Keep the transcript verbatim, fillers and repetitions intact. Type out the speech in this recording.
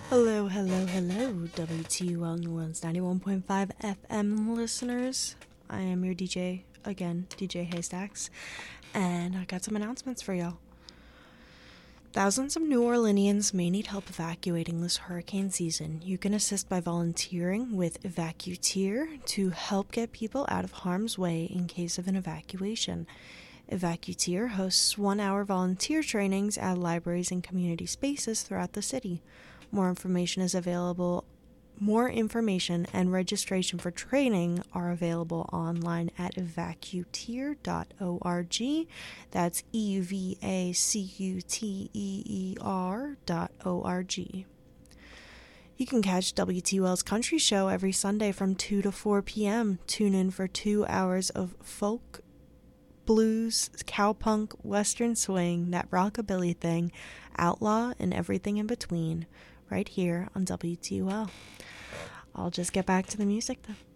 Hello, hello, hello, W T U L New Orleans ninety-one point five F M listeners. I am your D J, again, D J Haystacks, and I got some announcements for y'all. Thousands of New Orleanians may need help evacuating this hurricane season. You can assist by volunteering with Evacuteer to help get people out of harm's way in case of an evacuation. Evacuteer hosts one-hour volunteer trainings at libraries and community spaces throughout the city. More information is available. More information and registration for training are available online at evacuteer dot org. That's E V A C U T E E R dot O R G. You can catch W T U L's Country Show every Sunday from two to four p.m. Tune in for two hours of folk, blues, cowpunk, western swing, that rockabilly thing, outlaw, and everything in between, right here on W T U L. I'll just get back to the music then.